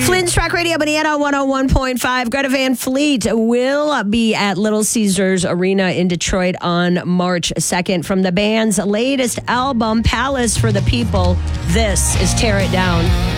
Clinton's Track Radio, Banana 101.5. Greta Van Fleet will be at Little Caesars Arena in Detroit on March 2nd. From the band's latest album, Palace for the People, this is Tear It Down.